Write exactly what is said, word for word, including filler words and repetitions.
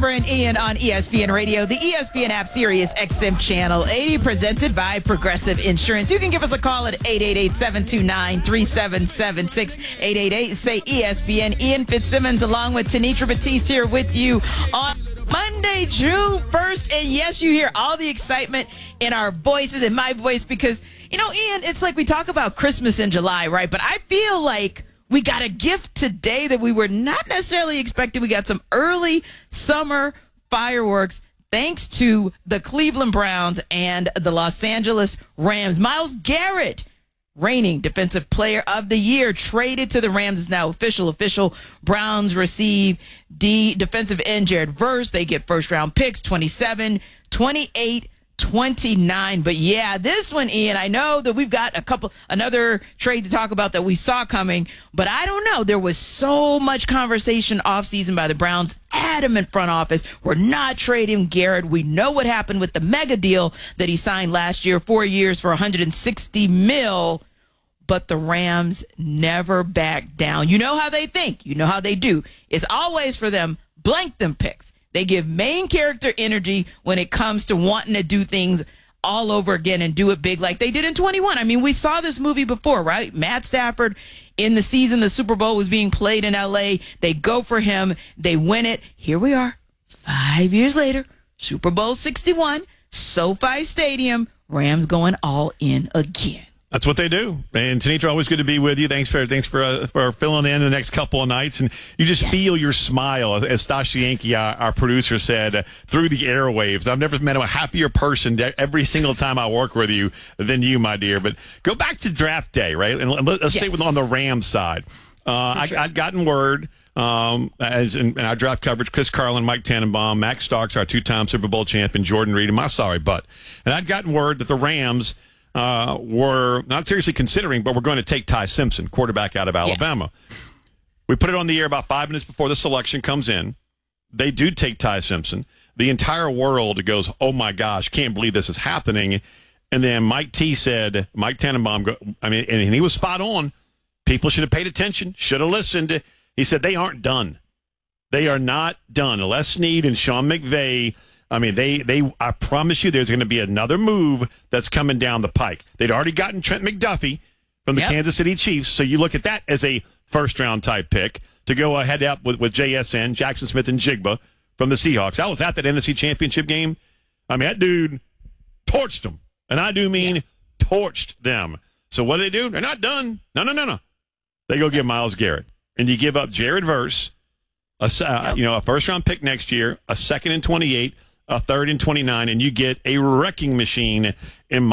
Amber and Ian on E S P N Radio, the E S P N app, Sirius X M Channel eighty, presented by Progressive Insurance. You can give us a call at eight eight eight, seven two nine, three seven seven six, eight eight eight, say E S P N. Ian Fitzsimmons along with Tanitra Batiste here with you on Monday, June first. And yes, you hear all the excitement in our voices, in my voice, because, you know, Ian, it's like we talk about Christmas in July, right? But I feel like we got a gift today that we were not necessarily expecting. We got some early summer fireworks thanks to the Cleveland Browns and the Los Angeles Rams. Myles Garrett, reigning Defensive Player of the Year, traded to the Rams, is now official. Official. Browns receive D defensive end Jared Verse. They get first round picks, twenty-seven, twenty-eight, twenty-nine. But yeah, this one, Ian, I know that we've got a couple, another trade to talk about that we saw coming, but I don't know. There was so much conversation offseason by the Browns, adamant front office. We're not trading Garrett. We know what happened with the mega deal that he signed last year, four years for one hundred sixty mil. But the Rams never back down. You know how they think. You know how they do. It's always for them, blank them picks. They give main character energy when it comes to wanting to do things all over again and do it big like they did in twenty-one. I mean, we saw this movie before, right? Matt Stafford, in the season the Super Bowl was being played in L A. They go for him. They win it. Here we are, five years later, Super Bowl sixty-one, SoFi Stadium, Rams going all in again. That's what they do. And Tanitra, always good to be with you. Thanks for thanks for uh, for filling in the next couple of nights. And you just yes. feel your smile, as Stasha Yankee, our, our producer, said, uh, through the airwaves. I've never met a happier person every single time I work with you than you, my dear. But go back to draft day, right? And let's yes. stay with on the Rams side. Uh, sure. I, I'd gotten word. Um, as in, in our draft coverage, Chris Carlin, Mike Tannenbaum, Max Starks, our two-time Super Bowl champion, Jordan Reed, and my sorry butt. And I'd gotten word that the Rams Uh, were not seriously considering, but we're going to take Ty Simpson, quarterback out of Alabama. Yeah. We put it on the air about five minutes before the selection comes in. They do take Ty Simpson. The entire world goes, oh, my gosh, can't believe this is happening. And then Mike T said, Mike Tannenbaum, go, I mean, and he was spot on. People should have paid attention, should have listened. He said they aren't done. They are not done. Les Snead and Sean McVay, I mean, they, they. I promise you there's going to be another move that's coming down the pike. They'd already gotten Trent McDuffie from the yep. Kansas City Chiefs, so you look at that as a first-round type pick to go ahead up with, with J S N, Jackson Smith and Jigba from the Seahawks. I was at that N F C Championship game. I mean, that dude torched them, and I do mean yeah. torched them. So what do they do? They're not done. No, no, no, no. They go get Myles Garrett, and you give up Jared Verse, a, uh, you know, a first-round pick next year, a second and twenty-eight, a third and twenty-nine, and you get a wrecking machine in